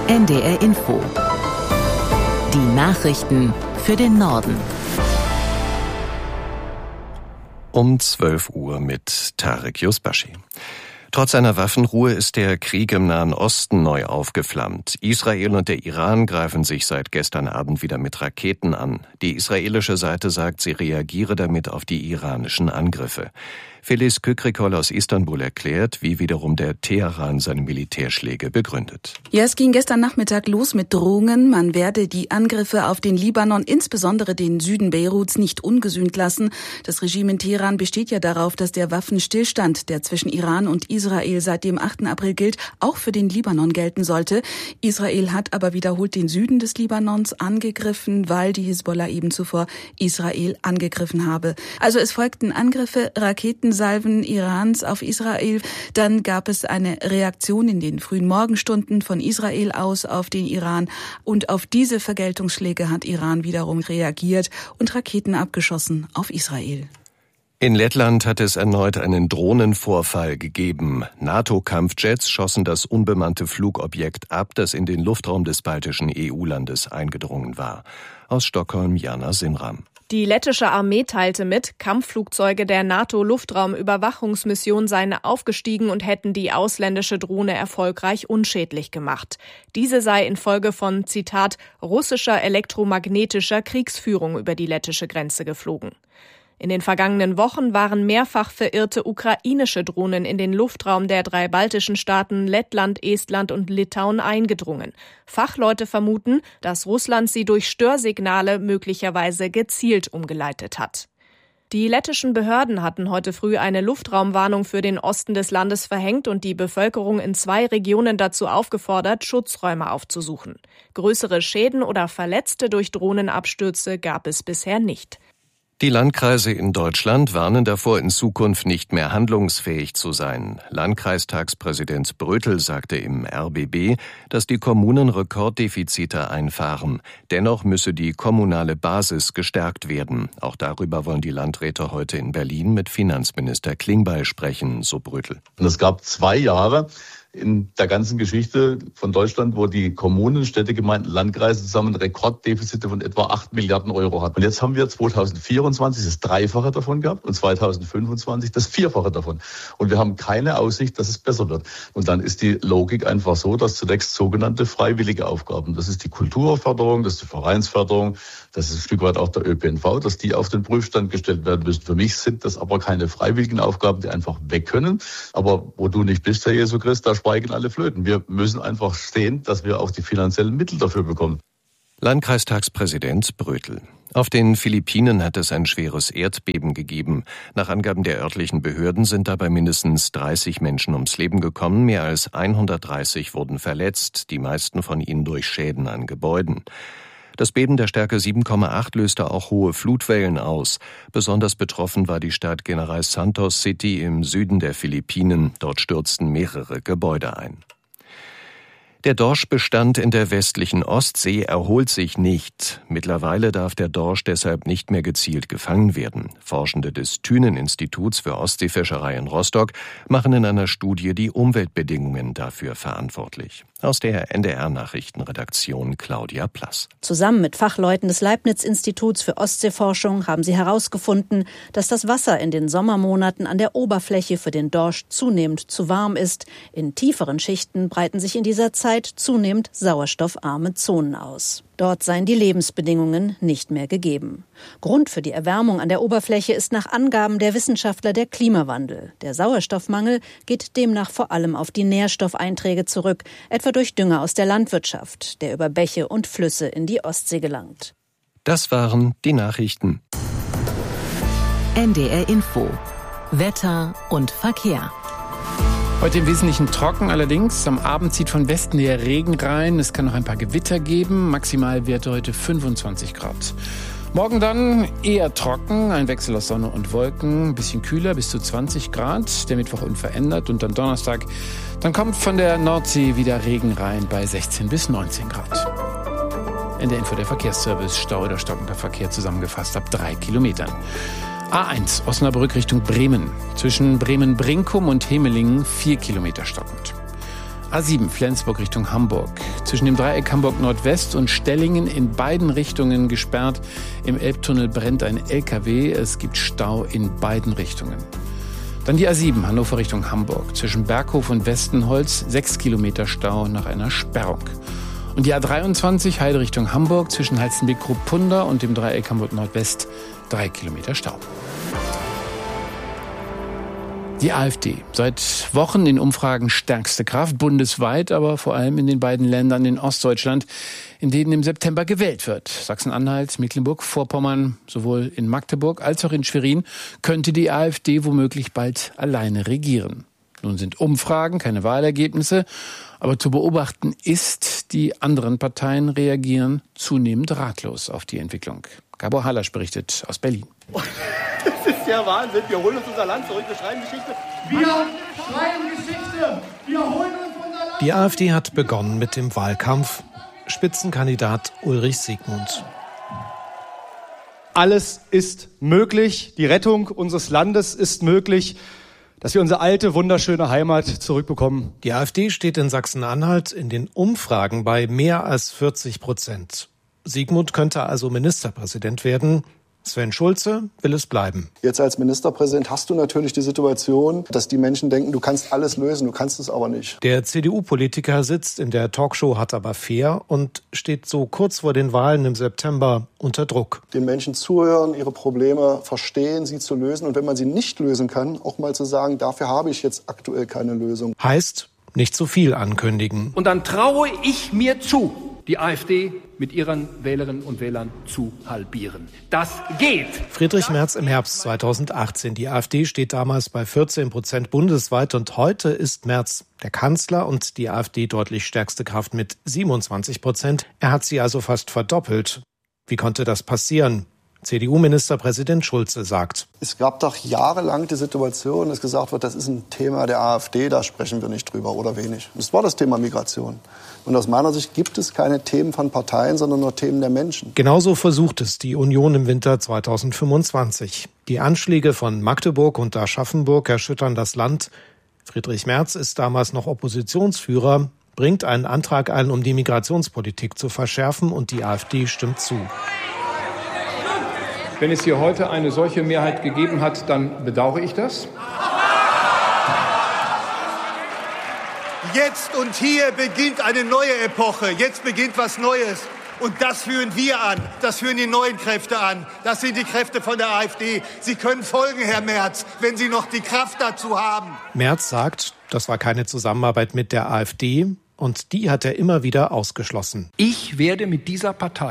NDR Info. Die Nachrichten für den Norden. Um 12 Uhr mit Tarek Yusbashi. Trotz einer Waffenruhe ist der Krieg im Nahen Osten neu aufgeflammt. Israel und der Iran greifen sich seit gestern Abend wieder mit Raketen an. Die israelische Seite sagt, sie reagiere damit auf die iranischen Angriffe. Filiz Kükrikol aus Istanbul erklärt, wie wiederum der Teheran seine Militärschläge begründet. Ja, es ging gestern Nachmittag los mit Drohungen. Man werde die Angriffe auf den Libanon, insbesondere den Süden Beiruts, nicht ungesühnt lassen. Das Regime in Teheran besteht ja darauf, dass der Waffenstillstand, der zwischen Iran und Israel seit dem 8. April gilt, auch für den Libanon gelten sollte. Israel hat aber wiederholt den Süden des Libanons angegriffen, weil die Hisbollah eben zuvor Israel angegriffen habe. Also es folgten Angriffe, Raketensalven Irans auf Israel. Dann gab es eine Reaktion in den frühen Morgenstunden von Israel aus auf den Iran. Und auf diese Vergeltungsschläge hat Iran wiederum reagiert und Raketen abgeschossen auf Israel. In Lettland hat es erneut einen Drohnenvorfall gegeben. NATO-Kampfjets schossen das unbemannte Flugobjekt ab, das in den Luftraum des baltischen EU-Landes eingedrungen war. Aus Stockholm Jana Simram. Die lettische Armee teilte mit, Kampfflugzeuge der NATO-Luftraumüberwachungsmission seien aufgestiegen und hätten die ausländische Drohne erfolgreich unschädlich gemacht. Diese sei infolge von, Zitat, russischer elektromagnetischer Kriegsführung über die lettische Grenze geflogen. In den vergangenen Wochen waren mehrfach verirrte ukrainische Drohnen in den Luftraum der 3 baltischen Staaten Lettland, Estland und Litauen eingedrungen. Fachleute vermuten, dass Russland sie durch Störsignale möglicherweise gezielt umgeleitet hat. Die lettischen Behörden hatten heute früh eine Luftraumwarnung für den Osten des Landes verhängt und die Bevölkerung in 2 Regionen dazu aufgefordert, Schutzräume aufzusuchen. Größere Schäden oder Verletzte durch Drohnenabstürze gab es bisher nicht. Die Landkreise in Deutschland warnen davor, in Zukunft nicht mehr handlungsfähig zu sein. Landkreistagspräsident Brötel sagte im RBB, dass die Kommunen Rekorddefizite einfahren. Dennoch müsse die kommunale Basis gestärkt werden. Auch darüber wollen die Landräte heute in Berlin mit Finanzminister Klingbeil sprechen, so Brötel. Und es gab 2 Jahre in der ganzen Geschichte von Deutschland, wo die Kommunen, Städte, Gemeinden, Landkreise zusammen Rekorddefizite von etwa 8 Milliarden Euro hatten. Und jetzt haben wir 2024 das Dreifache davon gehabt und 2025 das Vierfache davon. Und wir haben keine Aussicht, dass es besser wird. Und dann ist die Logik einfach so, dass zunächst sogenannte freiwillige Aufgaben, das ist die Kulturförderung, das ist die Vereinsförderung, das ist ein Stück weit auch der ÖPNV, dass die auf den Prüfstand gestellt werden müssen. Für mich sind das aber keine freiwilligen Aufgaben, die einfach weg können. Aber wo du nicht bist, Herr Jesu Christ, da schweigen alle Flöten. Wir müssen einfach sehen, dass wir auch die finanziellen Mittel dafür bekommen. Landkreistagspräsident Brötel. Auf den Philippinen hat es ein schweres Erdbeben gegeben. Nach Angaben der örtlichen Behörden sind dabei mindestens 30 Menschen ums Leben gekommen. Mehr als 130 wurden verletzt, die meisten von ihnen durch Schäden an Gebäuden. Das Beben der Stärke 7,8 löste auch hohe Flutwellen aus. Besonders betroffen war die Stadt General Santos City im Süden der Philippinen. Dort stürzten mehrere Gebäude ein. Der Dorschbestand in der westlichen Ostsee erholt sich nicht. Mittlerweile darf der Dorsch deshalb nicht mehr gezielt gefangen werden. Forschende des Thünen-Instituts für Ostseefischerei in Rostock machen in einer Studie die Umweltbedingungen dafür verantwortlich. Aus der NDR-Nachrichtenredaktion Claudia Plass. Zusammen mit Fachleuten des Leibniz-Instituts für Ostseeforschung haben sie herausgefunden, dass das Wasser in den Sommermonaten an der Oberfläche für den Dorsch zunehmend zu warm ist. In tieferen Schichten breiten sich in dieser Zeit zunehmend sauerstoffarme Zonen aus. Dort seien die Lebensbedingungen nicht mehr gegeben. Grund für die Erwärmung an der Oberfläche ist nach Angaben der Wissenschaftler der Klimawandel. Der Sauerstoffmangel geht demnach vor allem auf die Nährstoffeinträge zurück, etwa durch Dünger aus der Landwirtschaft, der über Bäche und Flüsse in die Ostsee gelangt. Das waren die Nachrichten. NDR Info. Wetter und Verkehr. Heute im Wesentlichen trocken allerdings. Am Abend zieht von Westen her Regen rein. Es kann noch ein paar Gewitter geben. Maximalwerte heute 25 Grad. Morgen dann eher trocken, ein Wechsel aus Sonne und Wolken, ein bisschen kühler, bis zu 20 Grad. Der Mittwoch unverändert und dann Donnerstag. Dann kommt von der Nordsee wieder Regen rein bei 16 bis 19 Grad. In der Info der Verkehrsservice, Stau oder stockender Verkehr zusammengefasst ab 3 Kilometern. A1 Osnabrück Richtung Bremen. Zwischen Bremen-Brinkum und Hemelingen 4 Kilometer stockend. A7 Flensburg Richtung Hamburg. Zwischen dem Dreieck Hamburg Nordwest und Stellingen in beiden Richtungen gesperrt. Im Elbtunnel brennt ein LKW. Es gibt Stau in beiden Richtungen. Dann die A7 Hannover Richtung Hamburg. Zwischen Berghof und Westenholz 6 Kilometer Stau nach einer Sperrung. Und die A23 Heide Richtung Hamburg zwischen Halstenbek-Kruppunda und dem Dreieck Hamburg Nordwest 3 Kilometer Stau. Die AfD, seit Wochen in Umfragen stärkste Kraft, bundesweit, aber vor allem in den beiden Ländern in Ostdeutschland, in denen im September gewählt wird. Sachsen-Anhalt, Mecklenburg-Vorpommern, sowohl in Magdeburg als auch in Schwerin, könnte die AfD womöglich bald alleine regieren. Nun sind Umfragen keine Wahlergebnisse, aber zu beobachten ist, die anderen Parteien reagieren zunehmend ratlos auf die Entwicklung. Gabor Hallasch berichtet aus Berlin. Das ist ja Wahnsinn. Wir holen uns unser Land zurück. Wir schreiben Geschichte. Wir schreiben Geschichte. Wir holen uns unser Land. Die AfD hat begonnen mit dem Wahlkampf. Spitzenkandidat Ulrich Siegmund. Alles ist möglich. Die Rettung unseres Landes ist möglich. Dass wir unsere alte, wunderschöne Heimat zurückbekommen. Die AfD steht in Sachsen-Anhalt in den Umfragen bei mehr als 40%. Siegmund könnte also Ministerpräsident werden. Sven Schulze will es bleiben. Jetzt als Ministerpräsident hast du natürlich die Situation, dass die Menschen denken, du kannst alles lösen, du kannst es aber nicht. Der CDU-Politiker sitzt in der Talkshow Hart aber fair und steht so kurz vor den Wahlen im September unter Druck. Den Menschen zuhören, ihre Probleme verstehen, sie zu lösen und wenn man sie nicht lösen kann, auch mal zu sagen, dafür habe ich jetzt aktuell keine Lösung. Heißt, nicht zu viel ankündigen. Und dann traue ich mir zu, die AfD mit ihren Wählerinnen und Wählern zu halbieren. Das geht. Friedrich Merz im Herbst 2018. Die AfD steht damals bei 14% bundesweit und heute ist Merz der Kanzler und die AfD deutlich stärkste Kraft mit 27%. Er hat sie also fast verdoppelt. Wie konnte das passieren? CDU-Ministerpräsident Schulze sagt. Es gab doch jahrelang die Situation, dass gesagt wird, das ist ein Thema der AfD, da sprechen wir nicht drüber oder wenig. Das war das Thema Migration. Und aus meiner Sicht gibt es keine Themen von Parteien, sondern nur Themen der Menschen. Genauso versucht es die Union im Winter 2025. Die Anschläge von Magdeburg und Aschaffenburg erschüttern das Land. Friedrich Merz ist damals noch Oppositionsführer, bringt einen Antrag ein, um die Migrationspolitik zu verschärfen und die AfD stimmt zu. Wenn es hier heute eine solche Mehrheit gegeben hat, dann bedauere ich das. Jetzt und hier beginnt eine neue Epoche. Jetzt beginnt was Neues. Und das führen wir an. Das führen die neuen Kräfte an. Das sind die Kräfte von der AfD. Sie können folgen, Herr Merz, wenn Sie noch die Kraft dazu haben. Merz sagt, das war keine Zusammenarbeit mit der AfD. Und die hat er immer wieder ausgeschlossen. Ich werde mit dieser Partei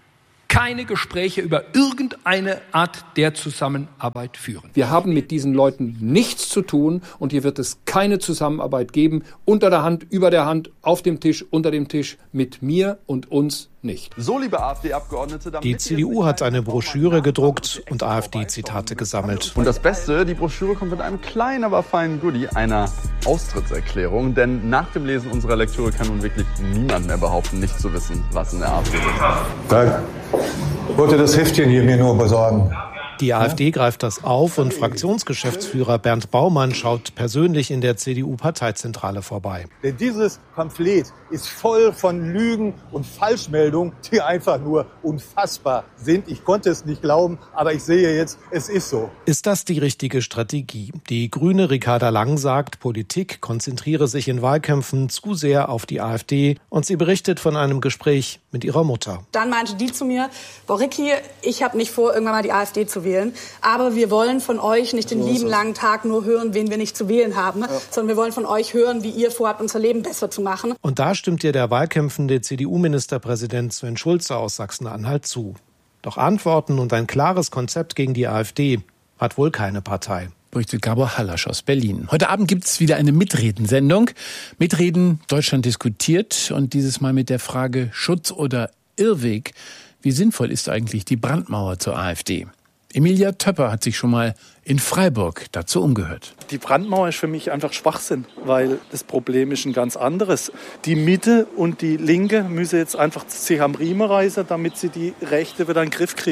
keine Gespräche über irgendeine Art der Zusammenarbeit führen. Wir haben mit diesen Leuten nichts zu tun und hier wird es keine Zusammenarbeit geben, unter der Hand, über der Hand, auf dem Tisch, unter dem Tisch, mit mir und uns nicht. So, liebe AfD-Abgeordnete, die CDU hat eine Broschüre gedruckt und AfD-Zitate gesammelt. Und das Beste, die Broschüre kommt mit einem kleinen, aber feinen Goodie, einer Austrittserklärung. Denn nach dem Lesen unserer Lektüre kann nun wirklich niemand mehr behaupten, nicht zu wissen, was in der AfD ist. Ich wollte das Heftchen hier mir nur besorgen. Die AfD greift das auf und Fraktionsgeschäftsführer Bernd Baumann schaut persönlich in der CDU-Parteizentrale vorbei. Denn dieses Pamphlet ist voll von Lügen und Falschmeldungen, die einfach nur unfassbar sind. Ich konnte es nicht glauben, aber ich sehe jetzt, es ist so. Ist das die richtige Strategie? Die Grüne Ricarda Lang sagt, Politik konzentriere sich in Wahlkämpfen zu sehr auf die AfD und sie berichtet von einem Gespräch mit ihrer Mutter. Dann meinte die zu mir, Ricky, ich habe nicht vor, irgendwann mal die AfD zu wählen, aber wir wollen von euch nicht den lieben langen Tag nur hören, wen wir nicht zu wählen haben, sondern wir wollen von euch hören, wie ihr vorhabt, unser Leben besser zu machen. Und da stimmt ihr der wahlkämpfende CDU-Ministerpräsident Sven Schulze aus Sachsen-Anhalt zu. Doch Antworten und ein klares Konzept gegen die AfD hat wohl keine Partei. Berichtet Gabor Hallasch aus Berlin. Heute Abend gibt es wieder eine Mitreden-Sendung. Mitreden, Deutschland diskutiert und dieses Mal mit der Frage Schutz oder Irrweg. Wie sinnvoll ist eigentlich die Brandmauer zur AfD? Emilia Töpper hat sich schon mal in Freiburg dazu umgehört. Die Brandmauer ist für mich einfach Schwachsinn, weil das Problem ist ein ganz anderes. Die Mitte und die Linke müssen jetzt einfach sich am Riemen reißen, damit sie die Rechte wieder in den Griff kriegen.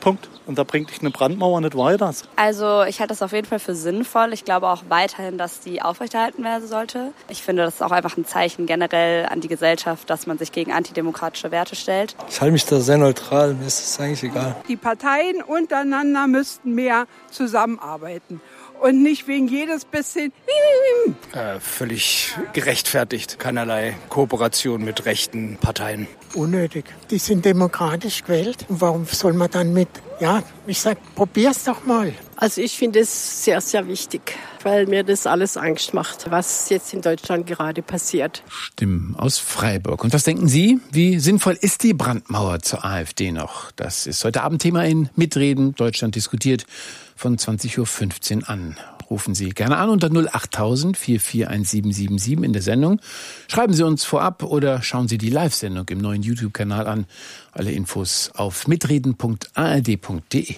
Punkt. Und da bringt dich eine Brandmauer nicht weiter. Also ich halte das auf jeden Fall für sinnvoll. Ich glaube auch weiterhin, dass die aufrechterhalten werden sollte. Ich finde, das ist auch einfach ein Zeichen generell an die Gesellschaft, dass man sich gegen antidemokratische Werte stellt. Ich halte mich da sehr neutral, mir ist es eigentlich egal. Die Parteien untereinander müssten mehr zusammenarbeiten. Und nicht wegen jedes bisschen. Völlig gerechtfertigt. Keinerlei Kooperation mit rechten Parteien. Unnötig. Die sind demokratisch gewählt. Und warum soll man dann mit? Ja, ich sag, probier's doch mal. Also ich finde es sehr, sehr wichtig, weil mir das alles Angst macht, was jetzt in Deutschland gerade passiert. Stimmen aus Freiburg. Und was denken Sie? Wie sinnvoll ist die Brandmauer zur AfD noch? Das ist heute Abend Thema in Mitreden. Deutschland diskutiert von 20.15 Uhr an. Rufen Sie gerne an unter 08000 441777 in der Sendung. Schreiben Sie uns vorab oder schauen Sie die Live-Sendung im neuen YouTube-Kanal an. Alle Infos auf mitreden.ard.de.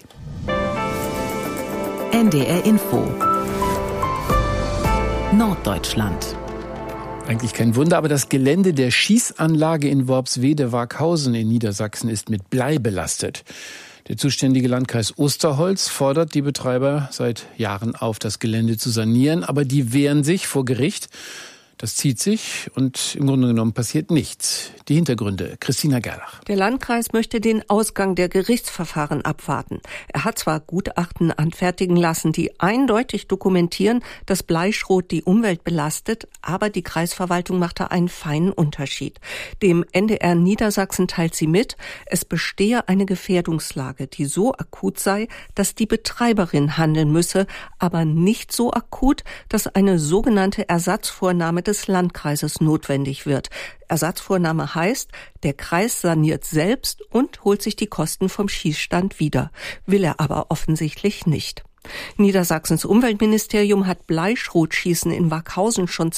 NDR Info Norddeutschland. Eigentlich kein Wunder, aber das Gelände der Schießanlage in Worpswede-Waaghausen in Niedersachsen ist mit Blei belastet. Der zuständige Landkreis Osterholz fordert die Betreiber seit Jahren auf, das Gelände zu sanieren, aber die wehren sich vor Gericht. Das zieht sich und im Grunde genommen passiert nichts. Die Hintergründe, Christina Gerlach. Der Landkreis möchte den Ausgang der Gerichtsverfahren abwarten. Er hat zwar Gutachten anfertigen lassen, die eindeutig dokumentieren, dass Bleischrot die Umwelt belastet, aber die Kreisverwaltung macht da einen feinen Unterschied. Dem NDR Niedersachsen teilt sie mit, es bestehe eine Gefährdungslage, die so akut sei, dass die Betreiberin handeln müsse, aber nicht so akut, dass eine sogenannte Ersatzvornahme des Landkreises notwendig wird. Ersatzvornahme heißt, der Kreis saniert selbst und holt sich die Kosten vom Schießstand wieder. Will er aber offensichtlich nicht. Niedersachsens Umweltministerium hat Bleischrotschießen in Waaghausen schon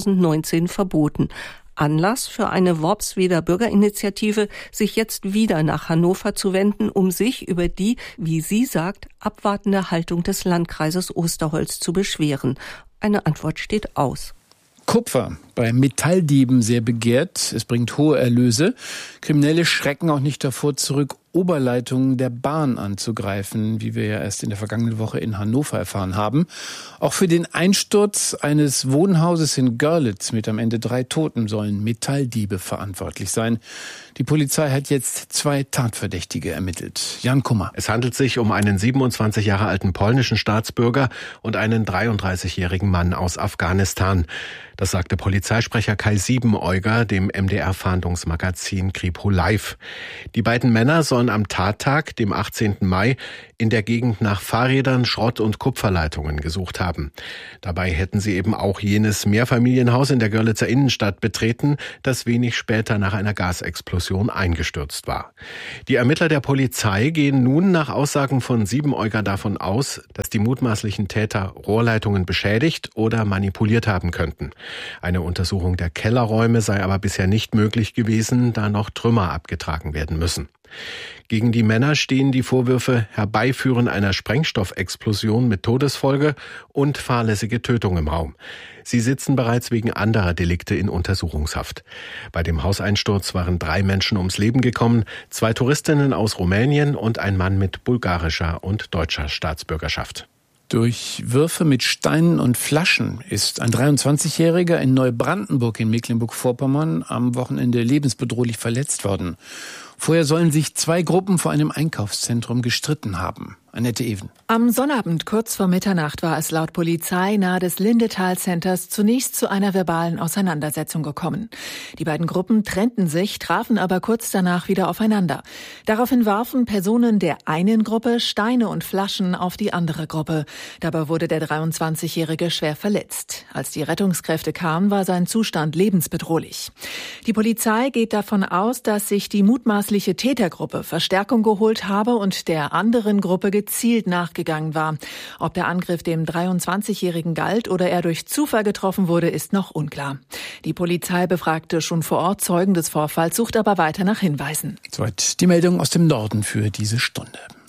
2019 verboten. Anlass für eine Worpsweder Bürgerinitiative, sich jetzt wieder nach Hannover zu wenden, um sich über die, wie sie sagt, abwartende Haltung des Landkreises Osterholz zu beschweren. Eine Antwort steht aus. Kupfer, bei Metalldieben sehr begehrt. Es bringt hohe Erlöse. Kriminelle schrecken auch nicht davor zurück, Oberleitungen der Bahn anzugreifen, wie wir ja erst in der vergangenen Woche in Hannover erfahren haben. Auch für den Einsturz eines Wohnhauses in Görlitz mit am Ende 3 Toten sollen Metalldiebe verantwortlich sein. Die Polizei hat jetzt 2 Tatverdächtige ermittelt. Jan Kummer. Es handelt sich um einen 27 Jahre alten polnischen Staatsbürger und einen 33-jährigen Mann aus Afghanistan. Das sagte Polizeisprecher Kai Siebeneuger dem MDR-Fahndungsmagazin Kripo Live. Die beiden Männer sollen am Tattag, dem 18. Mai, in der Gegend nach Fahrrädern, Schrott- und Kupferleitungen gesucht haben. Dabei hätten sie eben auch jenes Mehrfamilienhaus in der Görlitzer Innenstadt betreten, das wenig später nach einer Gasexplosion eingestürzt war. Die Ermittler der Polizei gehen nun nach Aussagen von Siebeneuger davon aus, dass die mutmaßlichen Täter Rohrleitungen beschädigt oder manipuliert haben könnten. Eine Untersuchung der Kellerräume sei aber bisher nicht möglich gewesen, da noch Trümmer abgetragen werden müssen. Gegen die Männer stehen die Vorwürfe Herbeiführen einer Sprengstoffexplosion mit Todesfolge und fahrlässige Tötung im Raum. Sie sitzen bereits wegen anderer Delikte in Untersuchungshaft. Bei dem Hauseinsturz waren 3 Menschen ums Leben gekommen, 2 Touristinnen aus Rumänien und ein Mann mit bulgarischer und deutscher Staatsbürgerschaft. Durch Würfe mit Steinen und Flaschen ist ein 23-Jähriger in Neubrandenburg in Mecklenburg-Vorpommern am Wochenende lebensbedrohlich verletzt worden. Vorher sollen sich 2 Gruppen vor einem Einkaufszentrum gestritten haben. Annette Even. Am Sonnabend kurz vor Mitternacht war es laut Polizei nahe des Lindetal-Centers zunächst zu einer verbalen Auseinandersetzung gekommen. Die beiden Gruppen trennten sich, trafen aber kurz danach wieder aufeinander. Daraufhin warfen Personen der einen Gruppe Steine und Flaschen auf die andere Gruppe. Dabei wurde der 23-Jährige schwer verletzt. Als die Rettungskräfte kamen, war sein Zustand lebensbedrohlich. Die Polizei geht davon aus, dass sich die mutmaßliche Tätergruppe Verstärkung geholt habe und der anderen Gruppe gezielt nachgegangen war. Ob der Angriff dem 23-Jährigen galt oder er durch Zufall getroffen wurde, ist noch unklar. Die Polizei befragte schon vor Ort Zeugen des Vorfalls, sucht aber weiter nach Hinweisen. Soweit die Meldung aus dem Norden für diese Stunde.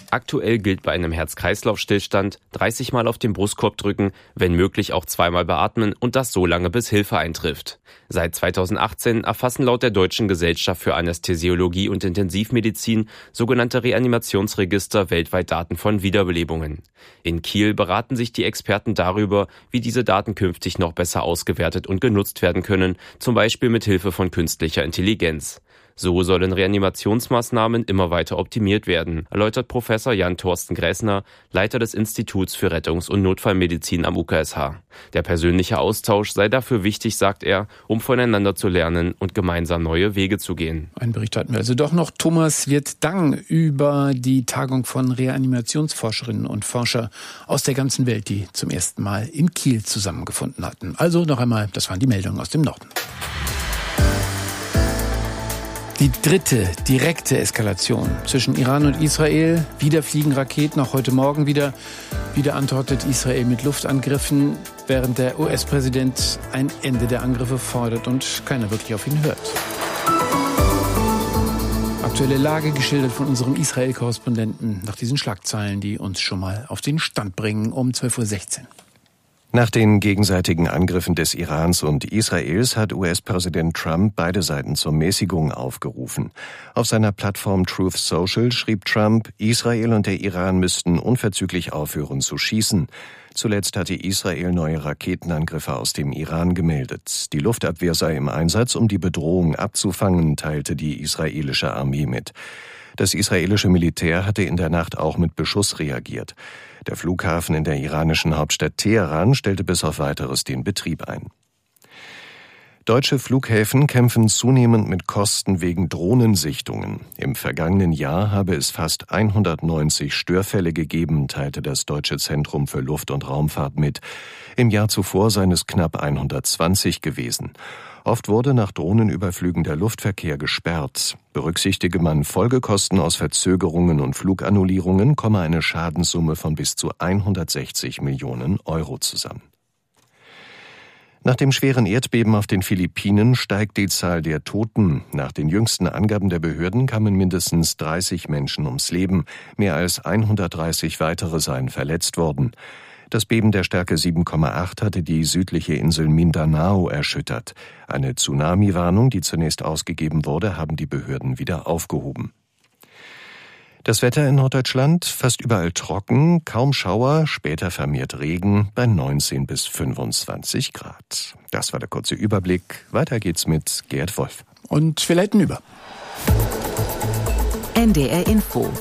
Aktuell gilt bei einem Herz-Kreislauf-Stillstand 30 Mal auf den Brustkorb drücken, wenn möglich auch 2-mal beatmen und das so lange, bis Hilfe eintrifft. Seit 2018 erfassen laut der Deutschen Gesellschaft für Anästhesiologie und Intensivmedizin sogenannte Reanimationsregister weltweit Daten von Wiederbelebungen. In Kiel beraten sich die Experten darüber, wie diese Daten künftig noch besser ausgewertet und genutzt werden können, zum Beispiel mit Hilfe von künstlicher Intelligenz. So sollen Reanimationsmaßnahmen immer weiter optimiert werden, erläutert Professor Jan-Thorsten Gräßner, Leiter des Instituts für Rettungs- und Notfallmedizin am UKSH. Der persönliche Austausch sei dafür wichtig, sagt er, um voneinander zu lernen und gemeinsam neue Wege zu gehen. Einen Bericht hatten wir also doch noch. Thomas Wirth-Dang über die Tagung von Reanimationsforscherinnen und Forscher aus der ganzen Welt, die zum ersten Mal in Kiel zusammengefunden hatten. Also noch einmal, das waren die Meldungen aus dem Norden. Die dritte direkte Eskalation zwischen Iran und Israel. Wieder fliegen Raketen, auch heute Morgen wieder. Wieder antwortet Israel mit Luftangriffen, während der US-Präsident ein Ende der Angriffe fordert und keiner wirklich auf ihn hört. Aktuelle Lage geschildert von unserem Israel-Korrespondenten nach diesen Schlagzeilen, die uns schon mal auf den Stand bringen um 12.16 Uhr. Nach den gegenseitigen Angriffen des Irans und Israels hat US-Präsident Trump beide Seiten zur Mäßigung aufgerufen. Auf seiner Plattform Truth Social schrieb Trump, Israel und der Iran müssten unverzüglich aufhören zu schießen. Zuletzt hatte Israel neue Raketenangriffe aus dem Iran gemeldet. Die Luftabwehr sei im Einsatz, um die Bedrohung abzufangen, teilte die israelische Armee mit. Das israelische Militär hatte in der Nacht auch mit Beschuss reagiert. Der Flughafen in der iranischen Hauptstadt Teheran stellte bis auf Weiteres den Betrieb ein. Deutsche Flughäfen kämpfen zunehmend mit Kosten wegen Drohnensichtungen. Im vergangenen Jahr habe es fast 190 Störfälle gegeben, teilte das Deutsche Zentrum für Luft- und Raumfahrt mit. Im Jahr zuvor seien es knapp 120 gewesen. Oft wurde nach Drohnenüberflügen der Luftverkehr gesperrt. Berücksichtige man Folgekosten aus Verzögerungen und Flugannullierungen, komme eine Schadenssumme von bis zu 160 Millionen Euro zusammen. Nach dem schweren Erdbeben auf den Philippinen steigt die Zahl der Toten. Nach den jüngsten Angaben der Behörden kamen mindestens 30 Menschen ums Leben. Mehr als 130 weitere seien verletzt worden. Das Beben der Stärke 7,8 hatte die südliche Insel Mindanao erschüttert. Eine Tsunami-Warnung, die zunächst ausgegeben wurde, haben die Behörden wieder aufgehoben. Das Wetter in Norddeutschland fast überall trocken, kaum Schauer, später vermehrt Regen bei 19 bis 25 Grad. Das war der kurze Überblick. Weiter geht's mit Gerd Wolf. Und wir leiten über. NDR Info.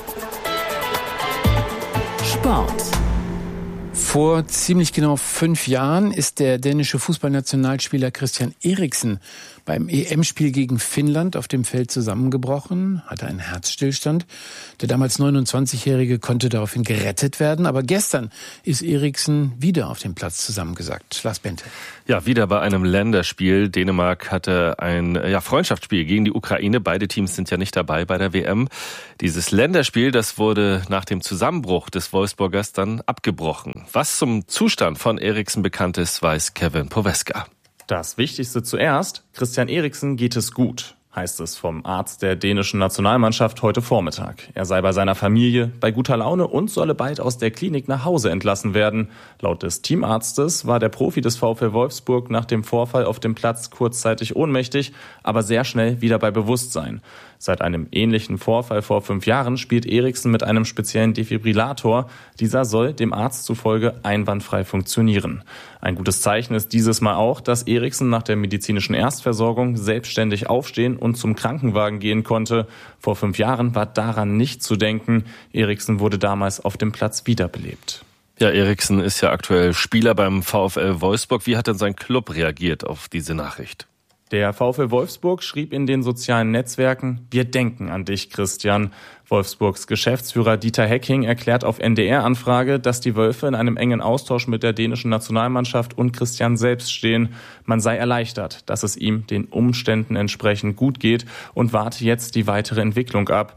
Sport. Vor ziemlich genau 5 Jahren ist der dänische Fußballnationalspieler Christian Eriksen beim EM-Spiel gegen Finnland auf dem Feld zusammengebrochen, hatte einen Herzstillstand. Der damals 29-Jährige konnte daraufhin gerettet werden, aber gestern ist Eriksen wieder auf dem Platz zusammengesackt. Lars Bente. Ja, wieder bei einem Länderspiel. Dänemark hatte ein Freundschaftsspiel gegen die Ukraine. Beide Teams sind ja nicht dabei bei der WM. Dieses Länderspiel, das wurde nach dem Zusammenbruch des Wolfsburgers dann abgebrochen. Was zum Zustand von Eriksen bekannt ist, weiß Kevin Poweska. Das Wichtigste zuerst, Christian Eriksen geht es gut, heißt es vom Arzt der dänischen Nationalmannschaft heute Vormittag. Er sei bei seiner Familie bei guter Laune und solle bald aus der Klinik nach Hause entlassen werden. Laut des Teamarztes war der Profi des VfL Wolfsburg nach dem Vorfall auf dem Platz kurzzeitig ohnmächtig, aber sehr schnell wieder bei Bewusstsein. Seit einem ähnlichen Vorfall vor 5 Jahren spielt Eriksen mit einem speziellen Defibrillator. Dieser soll dem Arzt zufolge einwandfrei funktionieren. Ein gutes Zeichen ist dieses Mal auch, dass Eriksen nach der medizinischen Erstversorgung selbstständig aufstehen und zum Krankenwagen gehen konnte. Vor 5 Jahren war daran nicht zu denken. Eriksen wurde damals auf dem Platz wiederbelebt. Ja, Eriksen ist ja aktuell Spieler beim VfL Wolfsburg. Wie hat denn sein Club reagiert auf diese Nachricht? Der VfL Wolfsburg schrieb in den sozialen Netzwerken: Wir denken an dich, Christian. Wolfsburgs Geschäftsführer Dieter Hecking erklärt auf NDR-Anfrage, dass die Wölfe in einem engen Austausch mit der dänischen Nationalmannschaft und Christian selbst stehen. Man sei erleichtert, dass es ihm den Umständen entsprechend gut geht und warte jetzt die weitere Entwicklung ab.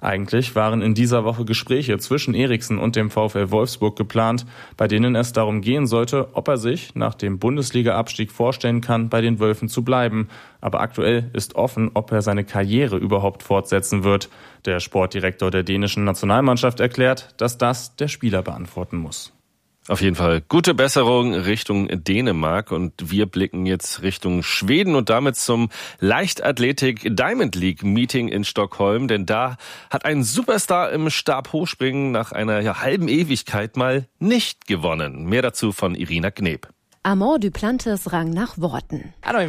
Eigentlich waren in dieser Woche Gespräche zwischen Eriksen und dem VfL Wolfsburg geplant, bei denen es darum gehen sollte, ob er sich nach dem Bundesliga-Abstieg vorstellen kann, bei den Wölfen zu bleiben. Aber aktuell ist offen, ob er seine Karriere überhaupt fortsetzen wird. Der Sportdirektor der dänischen Nationalmannschaft erklärt, dass das der Spieler beantworten muss. Auf jeden Fall gute Besserung Richtung Dänemark und wir blicken jetzt Richtung Schweden und damit zum Leichtathletik Diamond League Meeting in Stockholm, denn da hat ein Superstar im Stabhochspringen nach einer halben Ewigkeit mal nicht gewonnen. Mehr dazu von Irina Gneb. Armand Duplantis rang nach Worten.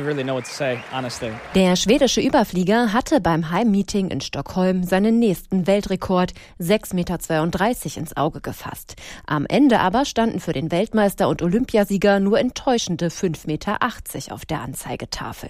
Der schwedische Überflieger hatte beim Heimmeeting in Stockholm seinen nächsten Weltrekord 6,32 Meter ins Auge gefasst. Am Ende aber standen für den Weltmeister und Olympiasieger nur enttäuschende 5,80 Meter auf der Anzeigetafel.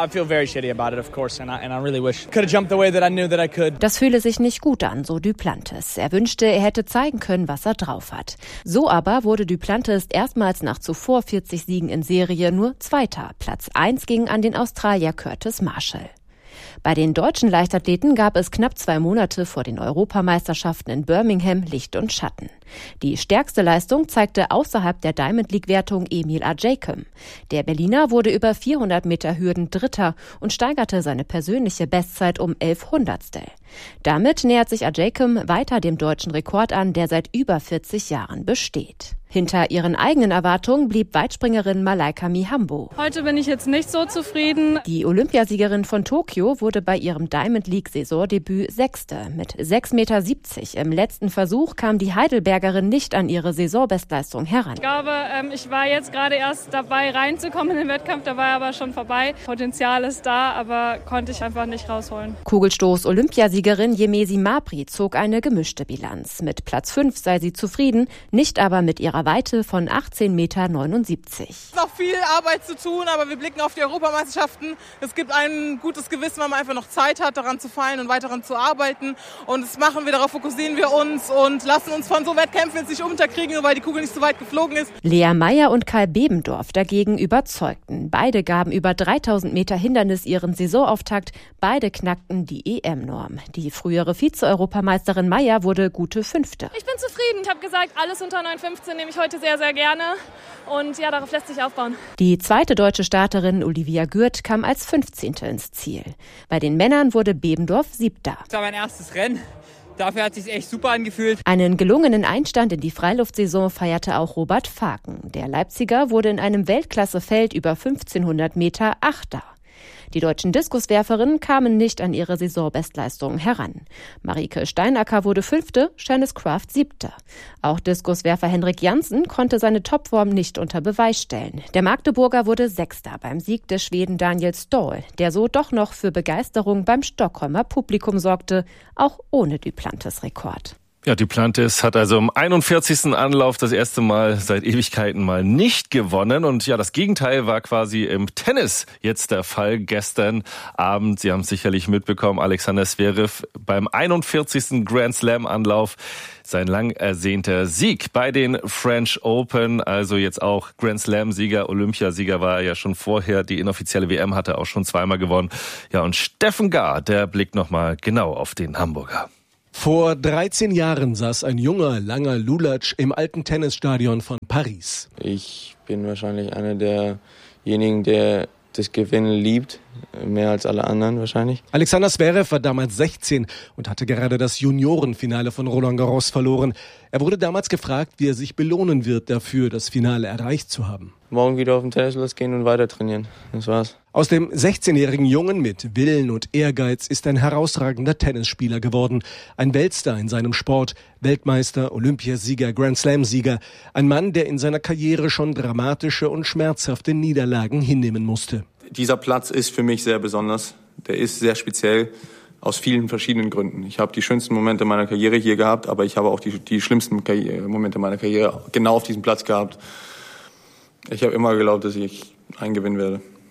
Das fühle sich nicht gut an, so Duplantis. Er wünschte, er hätte zeigen können, was er drauf hat. So aber wurde Duplantis erstmals nach zuvor 40 Siegen in Serie nur Zweiter. Platz 1 ging an den Australier Curtis Marshall. Bei den deutschen Leichtathleten gab es knapp 2 Monate vor den Europameisterschaften in Birmingham Licht und Schatten. Die stärkste Leistung zeigte außerhalb der Diamond League-Wertung Emil Ajaycım. Der Berliner wurde über 400 Meter Hürden Dritter und steigerte seine persönliche Bestzeit um 11 Hundertstel. Damit nähert sich Ajaycım weiter dem deutschen Rekord an, der seit über 40 Jahren besteht. Hinter ihren eigenen Erwartungen blieb Weitspringerin Malaika Mihambo. Heute bin ich jetzt nicht so zufrieden. Die Olympiasiegerin von Tokio wurde bei ihrem Diamond League Saisondebüt Sechste. Mit 6,70 Meter im letzten Versuch kam die Heidelbergerin nicht an ihre Saisonbestleistung heran. Ich glaube, ich war jetzt gerade erst dabei reinzukommen in den Wettkampf, da war aber schon vorbei. Potenzial ist da, aber konnte ich einfach nicht rausholen. Kugelstoß-Olympiasiegerin Yemesi Mabry zog eine gemischte Bilanz. Mit Platz 5 sei sie zufrieden, nicht aber mit ihrer Weite von 18,79 Meter. Es ist noch viel Arbeit zu tun, aber wir blicken auf die Europameisterschaften. Es gibt ein gutes Gewissen, weil man einfach noch Zeit hat, daran zu feilen und weiter daran zu arbeiten. Und das machen wir, darauf fokussieren wir uns und lassen uns von so Wettkämpfen jetzt nicht unterkriegen, weil die Kugel nicht so weit geflogen ist. Lea Meyer und Karl Bebendorf dagegen überzeugten. Beide gaben über 3000 Meter Hindernis ihren Saisonauftakt. Beide knackten die EM-Norm. Die frühere Vize-Europameisterin Meyer wurde gute Fünfte. Ich bin zufrieden. Ich habe gesagt, alles unter 9,15 nehme ich heute sehr, sehr gerne. Und ja, darauf lässt sich aufbauen. Die zweite deutsche Starterin Olivia Gürt kam als 15. ins Ziel. Bei den Männern wurde Bebendorf 7. Das war mein erstes Rennen. Dafür hat es sich echt super angefühlt. Einen gelungenen Einstand in die Freiluftsaison feierte auch Robert Faken. Der Leipziger wurde in einem Weltklassefeld über 1500 Meter 8. Die deutschen Diskuswerferinnen kamen nicht an ihre Saisonbestleistungen heran. Marike Steinacker wurde 5., Janice Kraft 7. Auch Diskuswerfer Henrik Janssen konnte seine Topform nicht unter Beweis stellen. Der Magdeburger wurde 6. beim Sieg des Schweden Daniel Ståhl, der so doch noch für Begeisterung beim Stockholmer Publikum sorgte, auch ohne Duplantis Rekord. Ja, Duplantis hat also im 41. Anlauf das erste Mal seit Ewigkeiten mal nicht gewonnen. Und ja, das Gegenteil war quasi im Tennis jetzt der Fall gestern Abend. Sie haben es sicherlich mitbekommen, Alexander Zverev beim 41. Grand Slam Anlauf sein lang ersehnter Sieg bei den French Open. Also jetzt auch Grand Slam Sieger, Olympiasieger war er ja schon vorher. Die inoffizielle WM hat er auch schon zweimal gewonnen. Ja, und Steffen Gahr, der blickt nochmal genau auf den Hamburger. Vor 13 Jahren saß ein junger, langer Lulatsch im alten Tennisstadion von Paris. Ich bin wahrscheinlich einer derjenigen, der das Gewinnen liebt, mehr als alle anderen wahrscheinlich. Alexander Zverev war damals 16 und hatte gerade das Juniorenfinale von Roland Garros verloren. Er wurde damals gefragt, wie er sich belohnen wird dafür, das Finale erreicht zu haben. Morgen wieder auf den Tennisplatz gehen und weiter trainieren. Das war's. Aus dem 16-jährigen Jungen mit Willen und Ehrgeiz ist ein herausragender Tennisspieler geworden. Ein Weltstar in seinem Sport, Weltmeister, Olympiasieger, Grand Slam-Sieger. Ein Mann, der in seiner Karriere schon dramatische und schmerzhafte Niederlagen hinnehmen musste. Dieser Platz ist für mich sehr besonders. Der ist sehr speziell aus vielen verschiedenen Gründen. Ich habe die schönsten Momente meiner Karriere hier gehabt, aber ich habe auch die schlimmsten Momente meiner Karriere genau auf diesem Platz gehabt. Ich habe immer geglaubt, dass ich einen gewinnen werde.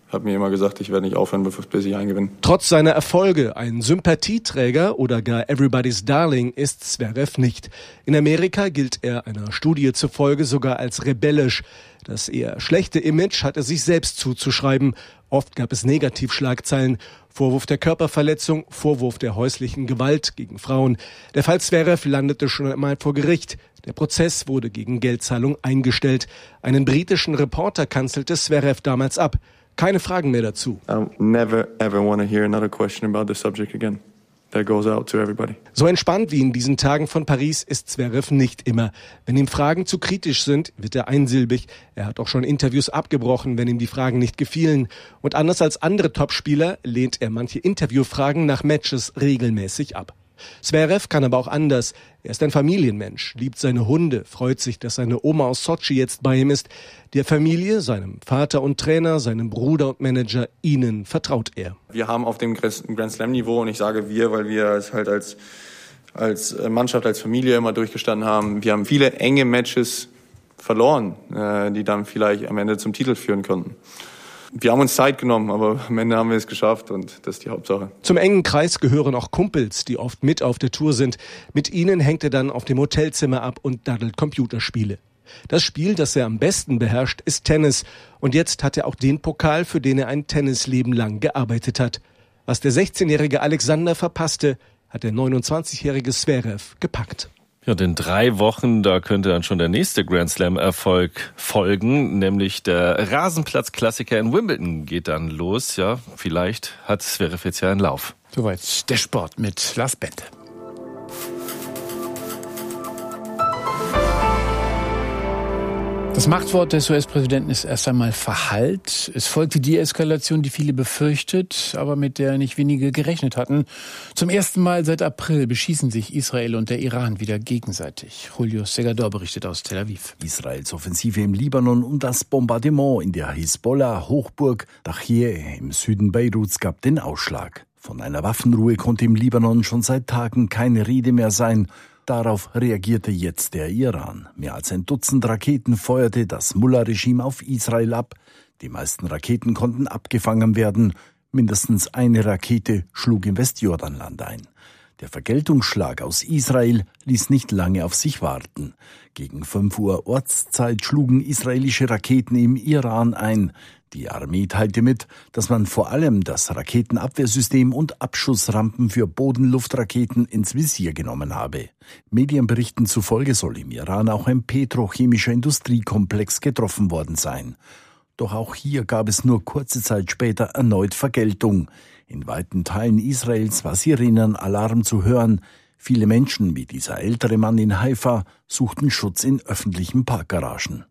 habe mir immer gesagt, ich werde nicht aufhören, bis ich einen gewinne. Trotz seiner Erfolge, ein Sympathieträger oder gar Everybody's Darling ist Zverev nicht. In Amerika gilt er einer Studie zufolge sogar als rebellisch. Das eher schlechte Image hat er sich selbst zuzuschreiben. Oft gab es Negativschlagzeilen. Vorwurf der Körperverletzung, Vorwurf der häuslichen Gewalt gegen Frauen. Der Fall Zverev landete schon einmal vor Gericht. Der Prozess wurde gegen Geldzahlung eingestellt. Einen britischen Reporter kanzelte Zverev damals ab. Keine Fragen mehr dazu. I'll never ever want to hear another question about this subject again. That goes out to everybody. So entspannt wie in diesen Tagen von Paris ist Zverev nicht immer. Wenn ihm Fragen zu kritisch sind, wird er einsilbig. Er hat auch schon Interviews abgebrochen, wenn ihm die Fragen nicht gefielen. Und anders als andere Topspieler lehnt er manche Interviewfragen nach Matches regelmäßig ab. Zverev kann aber auch anders. Er ist ein Familienmensch, liebt seine Hunde, freut sich, dass seine Oma aus Sotschi jetzt bei ihm ist. Der Familie, seinem Vater und Trainer, seinem Bruder und Manager, ihnen vertraut er. Wir haben auf dem Grand Slam Niveau, und ich sage wir, weil wir es halt als Mannschaft, als Familie immer durchgestanden haben, wir haben viele enge Matches verloren, die dann vielleicht am Ende zum Titel führen konnten. Wir haben uns Zeit genommen, aber am Ende haben wir es geschafft und das ist die Hauptsache. Zum engen Kreis gehören auch Kumpels, die oft mit auf der Tour sind. Mit ihnen hängt er dann auf dem Hotelzimmer ab und daddelt Computerspiele. Das Spiel, das er am besten beherrscht, ist Tennis. Und jetzt hat er auch den Pokal, für den er ein Tennisleben lang gearbeitet hat. Was der 16-jährige Alexander verpasste, hat der 29-jährige Zverev gepackt. Ja, und in 3 Wochen, da könnte dann schon der nächste Grand Slam-Erfolg folgen, nämlich der Rasenplatz-Klassiker in Wimbledon geht dann los. Ja, vielleicht hat Zverev jetzt ja einen Lauf. Soweit der Sport mit Lars Bente. Das Machtwort des US-Präsidenten ist erst einmal Verhalt. Es folgt die Deeskalation, die viele befürchtet, aber mit der nicht wenige gerechnet hatten. Zum ersten Mal seit April beschießen sich Israel und der Iran wieder gegenseitig. Julio Segador berichtet aus Tel Aviv. Israels Offensive im Libanon und das Bombardement in der Hisbollah-Hochburg Dachie im Süden Beiruts gab den Ausschlag. Von einer Waffenruhe konnte im Libanon schon seit Tagen keine Rede mehr sein. Darauf reagierte jetzt der Iran. Mehr als ein Dutzend Raketen feuerte das Mullah-Regime auf Israel ab. Die meisten Raketen konnten abgefangen werden. Mindestens eine Rakete schlug im Westjordanland ein. Der Vergeltungsschlag aus Israel ließ nicht lange auf sich warten. Gegen 5 Uhr Ortszeit schlugen israelische Raketen im Iran ein. Die Armee teilte mit, dass man vor allem das Raketenabwehrsystem und Abschussrampen für Bodenluftraketen ins Visier genommen habe. Medienberichten zufolge soll im Iran auch ein petrochemischer Industriekomplex getroffen worden sein. Doch auch hier gab es nur kurze Zeit später erneut Vergeltung. In weiten Teilen Israels war Sirenenalarm zu hören. Viele Menschen, wie dieser ältere Mann in Haifa, suchten Schutz in öffentlichen Parkgaragen.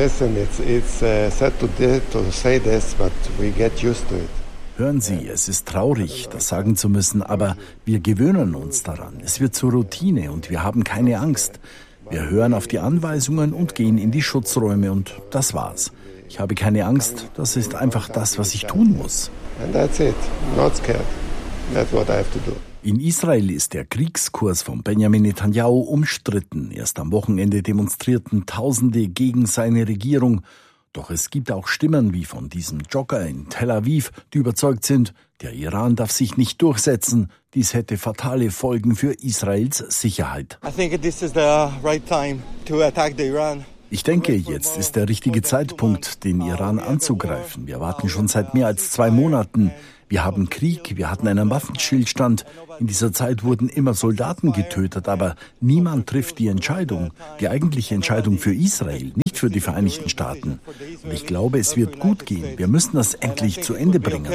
Hören Sie, es ist traurig, das sagen zu müssen, aber wir gewöhnen uns daran. Es wird zur Routine und wir haben keine Angst. Wir hören auf die Anweisungen und gehen in die Schutzräume und das war's. Ich habe keine Angst, das ist einfach das, was ich tun muss. And that's it. Not scared. That's what I have to do. In Israel ist der Kriegskurs von Benjamin Netanyahu umstritten. Erst am Wochenende demonstrierten Tausende gegen seine Regierung. Doch es gibt auch Stimmen wie von diesem Jogger in Tel Aviv, die überzeugt sind, der Iran darf sich nicht durchsetzen. Dies hätte fatale Folgen für Israels Sicherheit. Ich denke, jetzt ist der richtige Zeitpunkt, den Iran anzugreifen. Wir warten schon seit mehr als 2 Monaten. Wir haben Krieg, wir hatten einen Waffenstillstand. In dieser Zeit wurden immer Soldaten getötet, aber niemand trifft die Entscheidung, die eigentliche Entscheidung für Israel, nicht für die Vereinigten Staaten. Und ich glaube, es wird gut gehen. Wir müssen das endlich zu Ende bringen.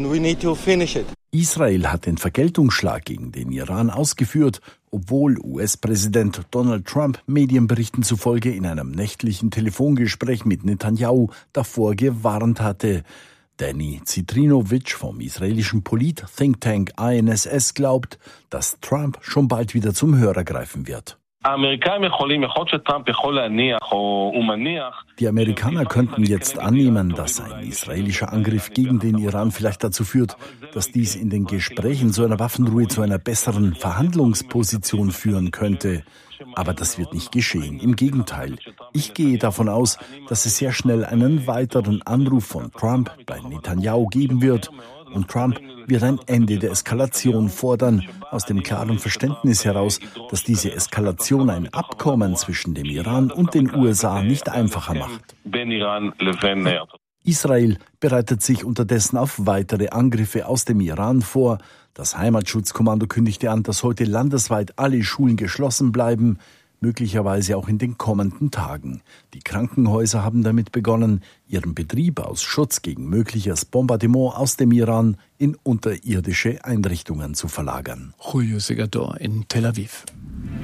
Israel hat den Vergeltungsschlag gegen den Iran ausgeführt, obwohl US-Präsident Donald Trump Medienberichten zufolge in einem nächtlichen Telefongespräch mit Netanyahu davor gewarnt hatte. Danny Citrinovic vom israelischen Polit-Thinktank INSS glaubt, dass Trump schon bald wieder zum Hörer greifen wird. Die Amerikaner könnten jetzt annehmen, dass ein israelischer Angriff gegen den Iran vielleicht dazu führt, dass dies in den Gesprächen zu einer Waffenruhe zu einer besseren Verhandlungsposition führen könnte. Aber das wird nicht geschehen. Im Gegenteil. Ich gehe davon aus, dass es sehr schnell einen weiteren Anruf von Trump bei Netanyahu geben wird. Und Trump wird ein Ende der Eskalation fordern, aus dem klaren Verständnis heraus, dass diese Eskalation ein Abkommen zwischen dem Iran und den USA nicht einfacher macht. Israel bereitet sich unterdessen auf weitere Angriffe aus dem Iran vor. Das Heimatschutzkommando kündigte an, dass heute landesweit alle Schulen geschlossen bleiben, möglicherweise auch in den kommenden Tagen. Die Krankenhäuser haben damit begonnen, ihren Betrieb aus Schutz gegen mögliches Bombardement aus dem Iran in unterirdische Einrichtungen zu verlagern. Julio Segador in Tel Aviv.